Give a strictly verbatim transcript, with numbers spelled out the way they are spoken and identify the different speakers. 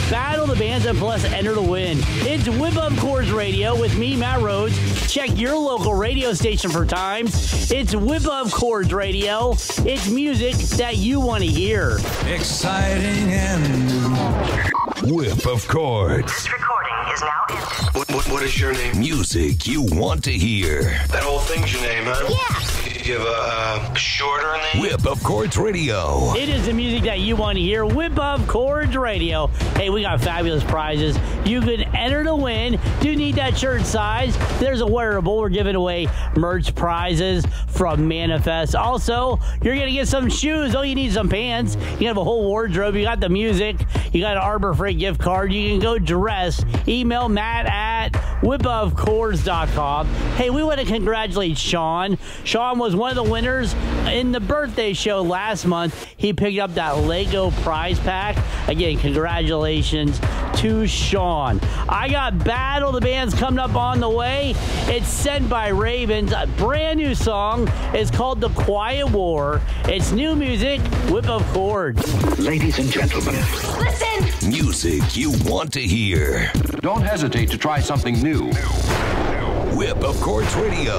Speaker 1: battle the bands, and plus enter to win. It's Whip Up Chords Radio with me, Matt Rhodes. Check your local radio station for times. It's Whip Up Chords Radio. It's music that you want to hear.
Speaker 2: Exciting and new.
Speaker 3: Whip of Chords.
Speaker 4: This recording is now ended.
Speaker 5: What, what, what is your name?
Speaker 3: Music you want to hear.
Speaker 5: That whole thing's your name, huh?
Speaker 4: Yeah.
Speaker 5: You have a uh, shorter name?
Speaker 3: Whip of Chords Radio.
Speaker 1: It is the music that you want to hear. Whip Up Chords Radio. Hey, we got fabulous prizes. You can enter to win. Do you need that shirt size? There's a wearable. We're giving away merch prizes from Manifest. Also, you're going to get some shoes. Oh, you need some pants. You have a whole wardrobe. You got the music. You got an Arbor Freight gift card. You can go dress. Email Matt at whip of chords dot com. Hey, we want to congratulate Sean. Sean was one of the winners in the birthday show last month. He picked up that Lego prize pack. Again, congratulations to Sean. I got Battle the Bands coming up on the way. It's Sent by Ravens. A brand new song. It's called The Quiet War. It's new music, Whip of Chords.
Speaker 6: Ladies and gentlemen,
Speaker 4: Listen.
Speaker 3: Music you want to hear.
Speaker 6: don't hesitate to try something new.
Speaker 3: Whip of Chords Radio.